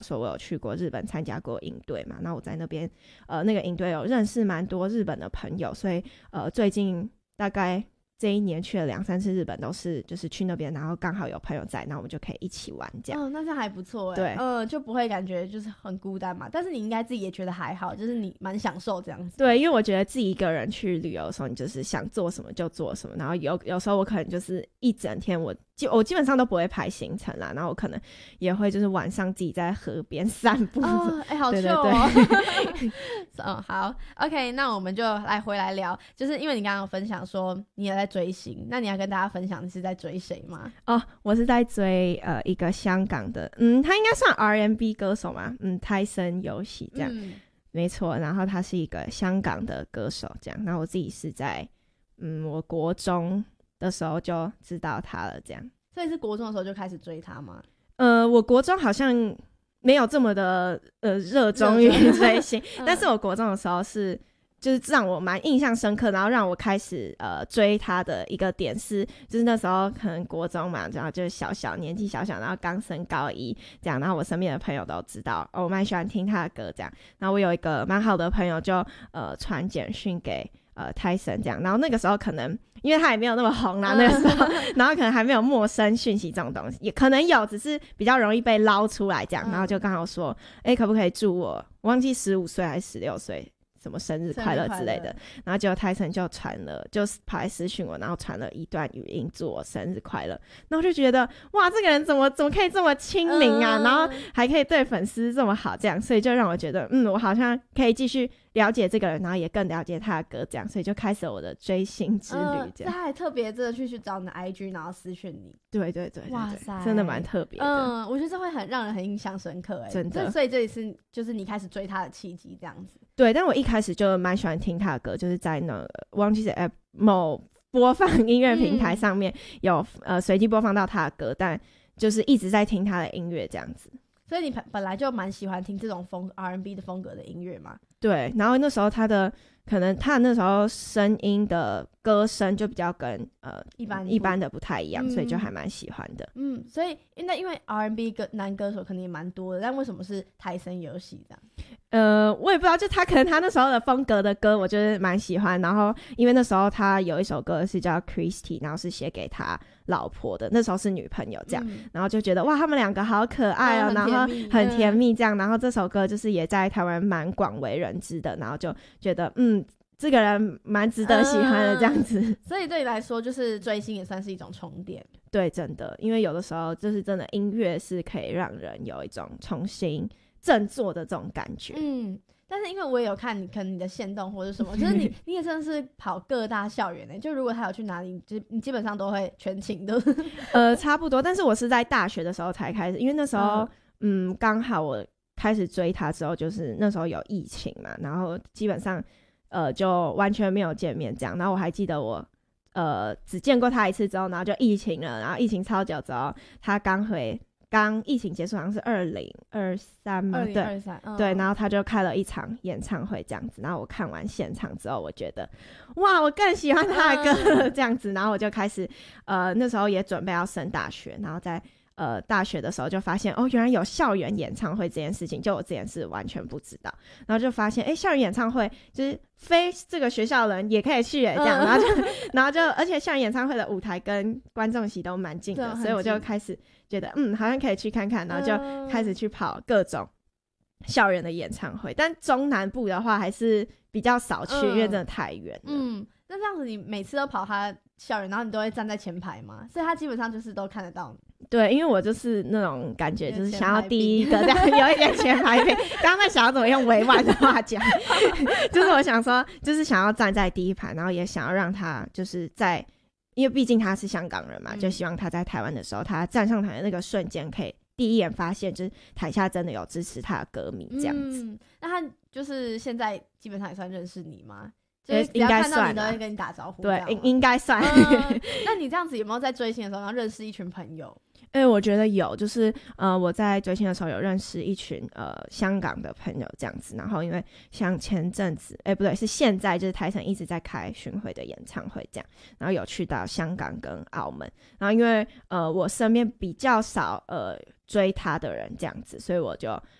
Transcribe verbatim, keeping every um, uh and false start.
说我有去过日本参加过营队嘛，那我在那边呃那个营队有认识蛮多日本的朋友，所以呃最近大概这一年去了两三次日本，都是就是去那边，然后刚好有朋友在，那我们就可以一起玩这样。 哦，那这样还不错哎。 对， 嗯，就不会感觉就是很孤单嘛。但是你应该自己也觉得还好，就是你蛮享受这样子。 对，因为我觉得自己一个人去旅游的时候，你就是想做什么就做什么，然后有有时候我可能就是一整天我我基本上都不会排行程啦，然后我可能也会就是晚上自己在河边散步。 哦，哎、欸，好秀哦。嗯，好 ，OK， 那我们就来回来聊，就是因为你刚刚有分享说你也在追星，那你要跟大家分享你是在追谁吗？ 哦，我是在追呃一个香港的，嗯，他应该算 R and B 歌手嘛，嗯，泰森游戏这样、嗯，没错。然后他是一个香港的歌手这样，那我自己是在嗯我国中的时候就知道他了这样。 所以是国中的时候就开始追他吗？ 呃，我国中好像没有这么的呃热衷于追星、嗯，但是我国中的时候是就是让我蛮印象深刻，然后让我开始呃追他的一个点是，就是那时候可能国中嘛，然后就是小小年纪小小，然后刚升高一这样，然后我身边的朋友都知道，哦，我蛮喜欢听他的歌这样，然后我有一个蛮好的朋友就呃传简讯给呃泰森这样，然后那个时候可能因为他也没有那么红啦、啊、那个时候，然后可能还没有陌生讯息这种东西，也可能有，只是比较容易被捞出来这样，然后就刚好说，哎、欸，可不可以祝我忘记十五岁还是十六岁？什么生日快乐之类的，然后结果泰森就传了，就是跑来私讯我，然后传了一段语音祝我生日快乐，然后我就觉得哇，这个人怎么怎么可以这么亲民啊、嗯，然后还可以对粉丝这么好，这样，所以就让我觉得，嗯，我好像可以继续了解这个人，然后也更了解他的歌，这样，所以就开始了我的追星之旅。这样， 嗯、他还特别真的去去找你的 I G， 然后私讯你。 对对 对, 对, 对， 哇塞， 真的蛮特别的。 嗯，我觉得这会很让人很印象深刻，哎， 真的。 所以这也是就是你开始追他的契机，这样子。 对，但我一开始就蛮喜欢听他的歌，就是在那忘记是 App 某播放音乐平台上面有、嗯、呃随机播放到他的歌，但就是一直在听他的音乐这样子。 所以你本来就蛮喜欢听这种风 R and B 的风格的音乐嘛？ 对，然后那时候他的可能他那时候声音的歌声就比较跟呃一般一般的不太一样、嗯，所以就还蛮喜欢的。 嗯，所以那因为 R and B 歌男歌手肯定也蛮多的，但为什么是泰森游戏这样？ 呃，我也不知道，就他可能他那时候的风格的歌，我就是蛮喜欢。然后因为那时候他有一首歌是叫 Christy， 然后是写给他老婆的，那时候是女朋友这样，嗯、然后就觉得哇，他们两个好可爱哦、喔嗯，然后很甜蜜这样。然后这首歌就是也在台湾蛮广为人知的，然后就觉得嗯，这个人蛮值得喜欢的这样子。嗯、 所以对你来说，就是追星也算是一种充电。 对，真的，因为有的时候就是真的音乐是可以让人有一种重新振作的这种感觉。 嗯，但是因为我也有看你可能你的限动或者什么，就是你你也真的是跑各大校园欸，就如果他有去哪里，就是你基本上都会全勤的。 呃，差不多，但是我是在大学的时候才开始，因为那时候嗯刚、嗯、好我开始追他之后，就是那时候有疫情嘛，然后基本上呃就完全没有见面这样。然后我还记得我呃只见过他一次之后，然后就疫情了，然后疫情超久之后，他刚回。刚疫情结束好像是二零二三嘛， 二零二三， 对、嗯、对，然后他就开了一场演唱会这样子，然后我看完现场之后，我觉得哇，我更喜欢他的歌了这样子，然后我就开始呃那时候也准备要升大学，然后在呃大学的时候就发现哦，原来有校园演唱会这件事情，就我之前是完全不知道，然后就发现哎，校园演唱会就是非这个学校的人也可以去耶这样，嗯、然后就然后就而且校园演唱会的舞台跟观众席都蛮近的，所以我就开始觉得嗯好像可以去看看，然后就开始去跑各种校园的演唱会，但中南部的话还是比较少去、嗯、因为真的太远了。 嗯，那这样子你每次都跑他校园，然后你都会站在前排吗？所以他基本上就是都看得到你。 对，因为我就是那种感觉，就是想要第一个这样，有一点前排病。刚刚在想要怎么用委婉的话讲，就是我想说，就是想要站在第一排，然后也想要让他就是在，因为毕竟他是香港人嘛，嗯、就希望他在台湾的时候，他站上台的那个瞬间，可以第一眼发现，就是台下真的有支持他的歌迷这样子。 嗯，那他就是现在基本上也算认识你吗？就是只要看到你都会跟你打招呼， 对，应应该算。 嗯、那你这样子有没有在追星的时候，然后认识一群朋友？ 哎、我觉得有，就是呃，我在追星的时候有认识一群呃香港的朋友这样子，然后因为像前阵子，哎、不对，是现在就是台城一直在开巡回的演唱会这样，然后有去到香港跟澳门，然后因为呃我身边比较少呃追他的人这样子，所以我就